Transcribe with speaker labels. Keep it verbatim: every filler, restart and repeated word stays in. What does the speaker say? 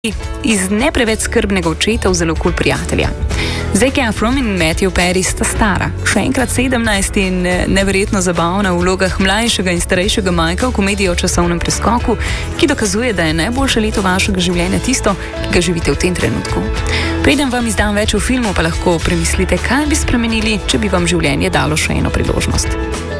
Speaker 1: iz ne preveč skrbnega očeta v zelo kul prijatelja. Zac Efron in Matthew Perry sta stara, še enkrat sedemnajst in neverjetno zabavna v vlogah mlajšega in starejšega Majka v komediji o časovnem preskoku, ki dokazuje, da je najboljše leto vašega življenja tisto, ki ga živite v tem trenutku. Preden vam izdam več v filmu, pa lahko premislite, kaj bi spremenili, če bi vam življenje dalo še eno priložnost.